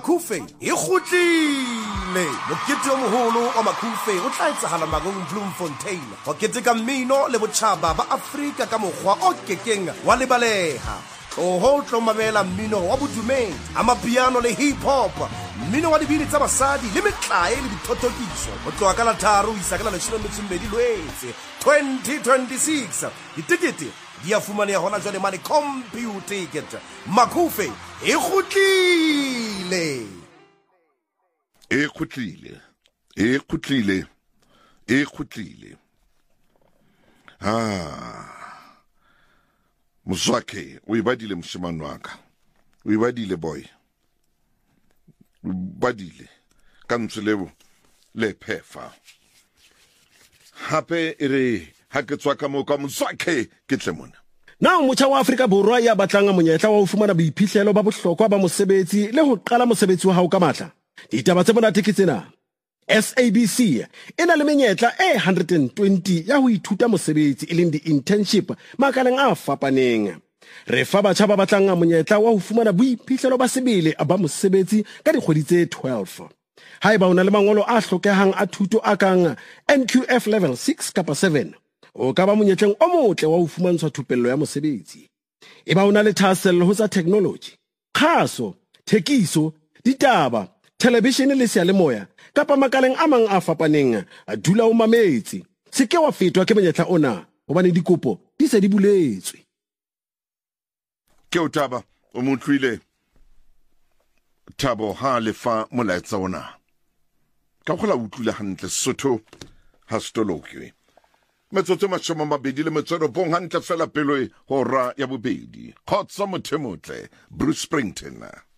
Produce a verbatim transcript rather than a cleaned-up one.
Makhufe e kgutlile mokete o moholo wa Makhufe o tla etsahala Magong Bloemfontein ho keteka mmino le botjhaba ba Afrika ka mokgwa o kekeng wa lebaleha o ho tlo mamela mmino wa bodumedi amapiano le hip hop mmino wa dibini tsa basadi le metlae le dithotokiso o tloa ka la tharo isa ka la leshome metso mmedi Lwetse twenty twenty-six ditikete di a fumaneha hona jwale mane computer ticket Makhufe e kgutlile e kgutlile e kgutlile e kgutlile ah Mzwakhe o ibadile mshimane waka o ibadile boy o ibadile ka ntselebo le phefa hape ere ha ke tswa ka mo ka Mzwakhe ke tle mona na motjha wa Afrika Borwa ya batlanga monyetla wa ho fumana boiphihlelo ba bohlokwa ba mosebetsi le ho qala mosebetsi wa hao ka matla ditaba tse monate ke tsena S A B C ena le menyetla e one hundred twenty ya ho ithuta mosebetsi e leng di-internship makaleng a fapaneng re fa batjha ba batlang monyetla wa ho fumana boiphihlelo ba sebele ba mosebetsi ka dikgwedi tse twelve haeba o na le mangolo a hlokehang a thuto a kang N Q F level six kapa seven o ka ba monyetleng o motle wa ho fumantshwa thupello ya mosebetsi eba o na le thahasello ho tsa technology khaso thekiso ditaba television le seyalemoya kapa makaleng a mang a fapaneng a dula o mametse se ke wa fetwa ke menyetla ona hobane dikopo di se di buletswe ke o taba o motlwile tabo ha le fa molaetsa ona ka khola utlwile hantle Sotho ha stolokwe metsotso mashome mabedi le metsotso bong hantle fela pelo hora ya bobedi khotsa mothemotle Bruce Springton.